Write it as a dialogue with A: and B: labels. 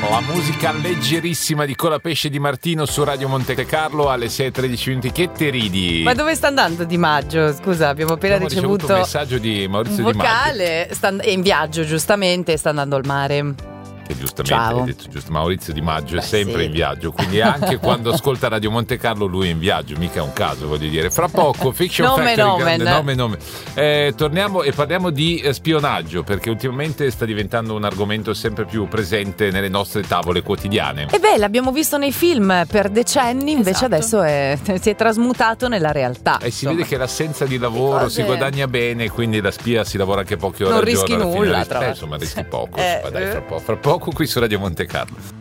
A: la musica leggerissima di Colapesce Di Martino su Radio Monte Carlo alle 6:13. Che te ridi?
B: Ma dove sta andando Di Maggio? Scusa, abbiamo appena ricevuto
A: un messaggio di Maurizio Di Maggio.
B: Vocale, è in viaggio giustamente, sta andando al mare.
A: Che giustamente hai detto giusto, Maurizio Di Maggio è sempre in viaggio, quindi anche quando ascolta Radio Monte Carlo lui è in viaggio, mica è un caso, voglio dire. Fra poco Fiction Factory, grande nome. Torniamo e parliamo di spionaggio, perché ultimamente sta diventando un argomento sempre più presente nelle nostre tavole quotidiane.
B: E l'abbiamo visto nei film per decenni, invece adesso si è trasmutato nella realtà.
A: E si vede che l'assenza di lavoro si guadagna bene, quindi la spia si lavora anche poche ore al giorno.
B: Non rischi nulla,
A: insomma rischi poco. Dai, fra poco qui su Radio Monte Carlo.